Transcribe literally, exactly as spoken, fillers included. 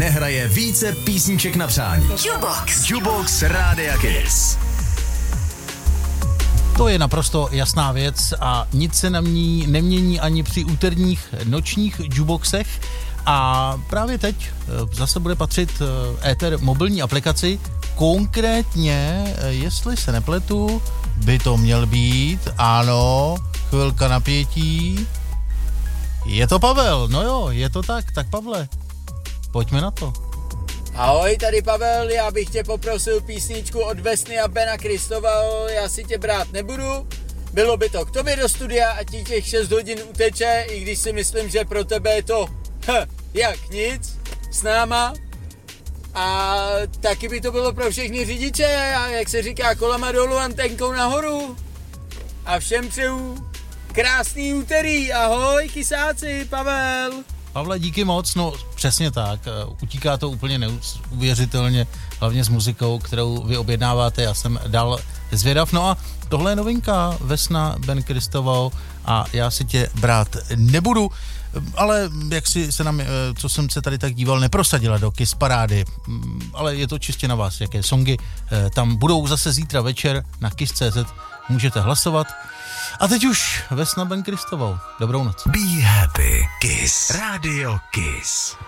nehraje více písniček na přání. Jukebox. Jukebox Rádia Kiss. To je naprosto jasná věc a nic se na ní nemění ani při úterních nočních jukeboxech. A právě teď zase bude patřit éter mobilní aplikaci. Konkrétně, jestli se nepletu, by to měl být, ano, chvilka napětí. Je to Pavel, no jo, je to tak, tak Pavle, pojďme na to. Ahoj, tady Pavel, já bych tě poprosil písničku od Vesny a Bena Kristova, já si tě brát nebudu. Bylo by to k tobě do studia a ti těch šest hodin uteče, i když si myslím, že pro tebe je to hm, jak nic, s náma. A taky by to bylo pro všechny řidiče, a jak se říká, kolama dolů, antenkou nahoru. A všem přeju krásný úterý, ahoj kysáci, Pavel. Pavle, díky moc, no přesně tak, utíká to úplně neuvěřitelně, hlavně s muzikou, kterou vy objednáváte, já jsem dal zvědav, no a tohle je novinka, Vesna, Ben Kristoval a já si tě brát nebudu, ale jak si se nám, co jsem se tady tak díval, neprosadila do Kiss parády, ale je to čistě na vás, jaké songy tam budou zase zítra večer na kiss tečka cé zet, můžete hlasovat. A teď už Vesna, Ben Kristoval. Dobrou noc. Be happy. Kiss. Radio Kiss.